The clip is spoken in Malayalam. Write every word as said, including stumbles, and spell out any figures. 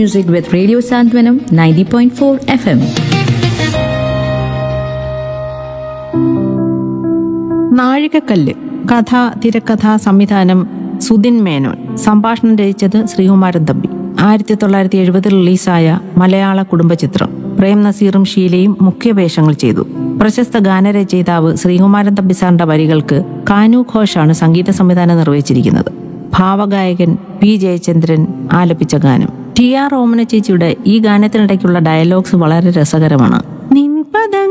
music with Radio Santwanam ninety point four F M. നാഴികക്കല്ല്. കഥ, തിരക്കഥ, സംവിധാനം സുധിൻ മേനോൻ. സംഭാഷണം രചിച്ചത് ശ്രീകുമാരൻ തമ്പി. ആയിരത്തി തൊള്ളായിരത്തി എഴുപതിൽ റിലീസായ മലയാള കുടുംബചിത്രം. പ്രേം നസീറും ഷീലയും മുഖ്യവേഷങ്ങൾ ചെയ്തു. പ്രശസ്ത ഗാനരചയിതാവ് ശ്രീകുമാരൻ തമ്പി സാറിന്റെ വരികൾക്ക് കാനു ഘോഷാണ് സംഗീത സംവിധാനം നിർവഹിച്ചിരിക്കുന്നത്. ഭാവഗായകൻ പി ജയചന്ദ്രൻ ആലപിച്ച ഗാനം. ടി ആർ ഓമന ചേച്ചിയുടെ ഈ ഗാനത്തിനിടയ്ക്കുള്ള ഡയലോഗ്സ് വളരെ രസകരമാണ്. നിൻപദ